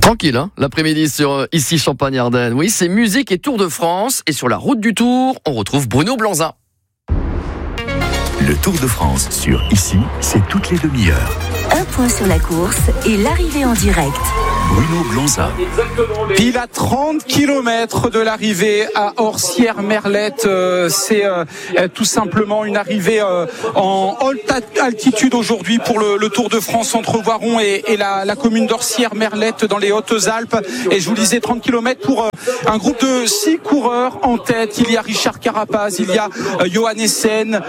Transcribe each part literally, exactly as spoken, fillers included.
Tranquille, hein, l'après-midi sur euh, ici Champagne-Ardenne. Oui, c'est musique et Tour de France. Et sur la route du Tour, on retrouve Bruno Blanza. Le Tour de France sur ici, c'est toutes les demi-heures. Un point sur la course et l'arrivée en direct. Bruno Blanza. Pile à trente kilomètres de l'arrivée à Orsières-Merlette. Euh, c'est euh, tout simplement une arrivée euh, en haute altitude aujourd'hui pour le, le Tour de France entre Voiron et, et la, la commune d'Orsières-Merlette dans les Hautes-Alpes. Et je vous disais trente kilomètres pour euh, un groupe de six coureurs en tête. Il y a Richard Carapaz, il y a euh, Johannessen,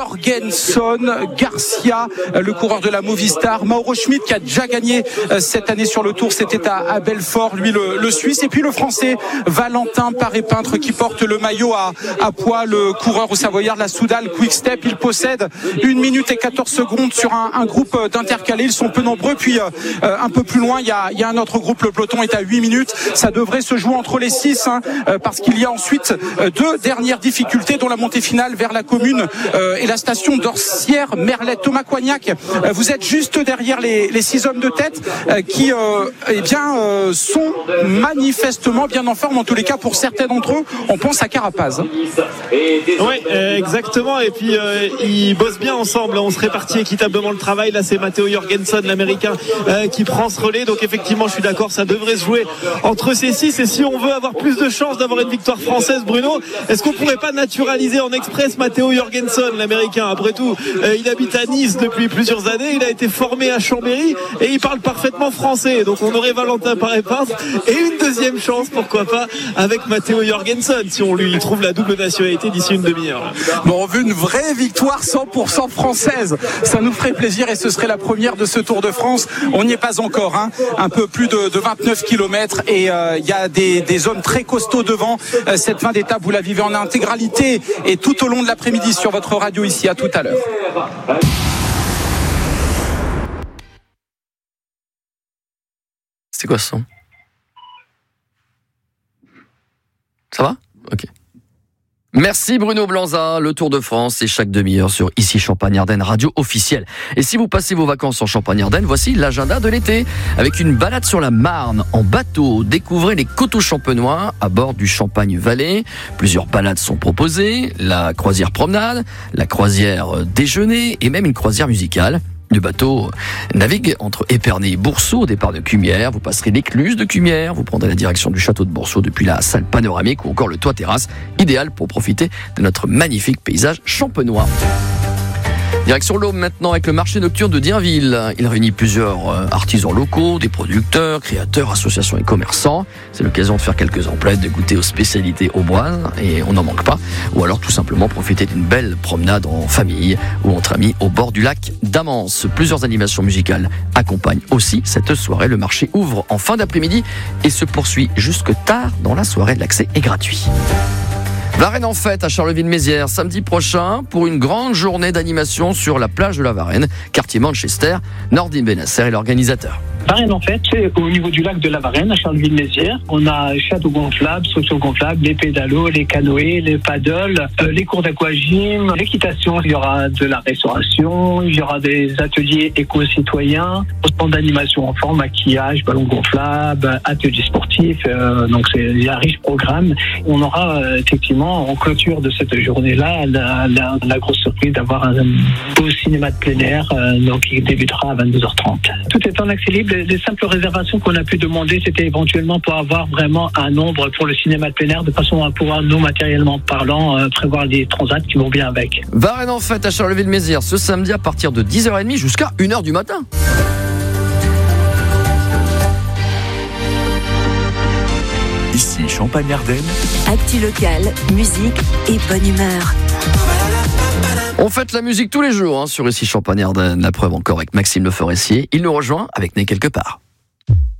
Jorgenson, Garcia, euh, le coureur de la Movistar, Mauro Schmid qui a déjà gagné euh, cette année sur le Tour. C'était à, à Belfort, lui le, le Suisse, et puis le Français Valentin Paré-Peintre qui porte le maillot à, à poids, le coureur au Savoyard de la Soudal Quick Step. Il possède une minute et quatorze secondes sur un, un groupe d'intercalés. Ils sont peu nombreux. Puis euh, un peu plus loin, il y a, il y a un autre groupe. Le peloton est à huit minutes. Ça devrait se jouer entre les six, hein, euh, parce qu'il y a ensuite euh, deux dernières difficultés, dont la montée finale vers la commune euh, et la station d'Orsières-Merlette. Thomas Coignac, euh, vous êtes juste derrière les, les six hommes de tête euh, qui euh, eh bien, euh, sont manifestement bien en forme, en tous les cas pour certains d'entre eux. On pense à Carapaz. Oui, euh, exactement. Et puis euh, ils bossent bien ensemble. On se répartit équitablement le travail. Là, c'est Matteo Jorgenson, l'Américain, euh, qui prend ce relais. Donc effectivement, je suis d'accord, ça devrait se jouer entre ces six. Et si on veut avoir plus de chances d'avoir une victoire française, Bruno, est-ce qu'on pourrait pas naturaliser en express Matteo Jorgenson, l'Américain? Après tout, euh, il habite à Nice depuis plusieurs années. Il a été formé à Chambéry et il parle parfaitement français. Donc on aurait Valentin Paré-Peintre et une deuxième chance, pourquoi pas, avec Matteo Jorgenson, si on lui trouve la double nationalité d'ici une demi-heure. Bon, on veut une vraie victoire cent pour cent française. Ça nous ferait plaisir et ce serait la première de ce Tour de France. On n'y est pas encore, hein. Un peu plus de, de vingt-neuf kilomètres et il euh, y a des, des zones très costauds devant. Euh, cette fin d'étape, vous la vivez en intégralité et tout au long de l'après-midi sur votre radio ici. À tout à l'heure. C'est quoi ce son? Ça va? Ok. Merci Bruno Blanza. Le Tour de France, c'est chaque demi-heure sur ici Champagne-Ardenne, radio officielle. Et si vous passez vos vacances en Champagne-Ardenne, voici l'agenda de l'été. Avec une balade sur la Marne en bateau, découvrez les coteaux champenois à bord du Champagne-Vallée. Plusieurs balades sont proposées, la croisière promenade, la croisière déjeuner et même une croisière musicale. Le bateau navigue entre Épernay et Boursault au départ de Cumières. Vous passerez l'écluse de Cumières. Vous prendrez la direction du château de Boursault depuis la salle panoramique ou encore le toit terrasse, idéal pour profiter de notre magnifique paysage champenois. Direction l'Aube maintenant avec le marché nocturne de Dienville. Il réunit plusieurs artisans locaux, des producteurs, créateurs, associations et commerçants. C'est l'occasion de faire quelques emplettes, de goûter aux spécialités auboises et on n'en manque pas. Ou alors tout simplement profiter d'une belle promenade en famille ou entre amis au bord du lac d'Amance. Plusieurs animations musicales accompagnent aussi cette soirée. Le marché ouvre en fin d'après-midi et se poursuit jusque tard dans la soirée. L'accès est gratuit. Varennes en fête à Charleville-Mézières samedi prochain pour une grande journée d'animation sur la plage de la Varenne, quartier Manchester. Nordine Benasser est l'organisateur. Varennes en fait, c'est au niveau du lac de la Varenne à Charleville-Mézières. On a château gonflable, saut gonflable, les pédalos, les canoës, les paddles, euh, les cours d'aquagym, l'équitation. Il y aura de la restauration, il y aura des ateliers éco-citoyens, autant d'animation enfants, maquillage, ballon gonflable, ateliers sportifs. Euh, donc c'est il y a un riche programme. On aura euh, effectivement en clôture de cette journée-là la, la, la grosse surprise d'avoir un beau cinéma de plein air, euh, donc qui débutera à vingt-deux heures trente. Tout est en accès libre. Les simples réservations qu'on a pu demander, c'était éventuellement pour avoir vraiment un nombre pour le cinéma de plein air, de façon à pouvoir, nous, matériellement parlant, euh, prévoir des transats qui vont bien avec. Varennes en fête à Charleville-Mézières ce samedi à partir de dix heures trente jusqu'à une heure du matin. Ici Champagne-Ardenne. Actu locale, musique et bonne humeur. On fête la musique tous les jours hein, sur ici Champagne-Ardenne. La preuve encore avec Maxime Le Forestier. Il nous rejoint avec Né quelque part.